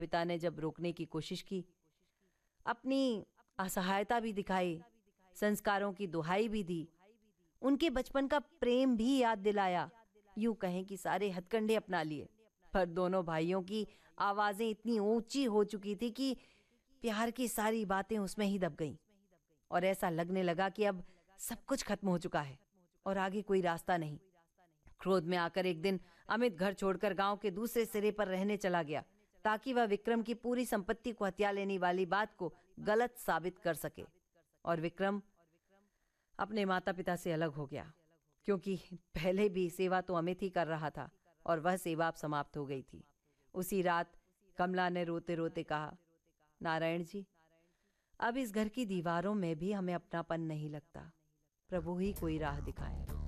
पिता ने जब रोकने की कोशिश की, अपनी असहायता भी दिखाई, संस्कारों की दुहाई भी दी, उनके बचपन का प्रेम भी याद दिलाया, यूं कहें कि सारे हथकंडे अपना लिए, पर दोनों भाइयों की आवाजें इतनी ऊंची हो चुकी थी कि प्यार की सारी बातें उसमें ही दब गईं और ऐसा लगने लगा कि अब सब कुछ खत्म हो चुका है और आगे कोई रास्ता नहीं। क्रोध में आकर एक दिन अमित घर छोड़कर गांव के दूसरे सिरे पर रहने चला गया ताकि वह विक्रम की पूरी संपत्ति को हथिया लेने वाली बात को गलत साबित कर सके। और विक्रम अपने माता पिता से अलग हो गया, क्योंकि पहले भी सेवा तो अमित ही कर रहा था और वह सेवा अब समाप्त हो गई थी। उसी रात कमला ने रोते रोते कहा, नारायण जी, अब इस घर की दीवारों में भी हमें अपनापन नहीं लगता। प्रभु ही कोई राह दिखाए।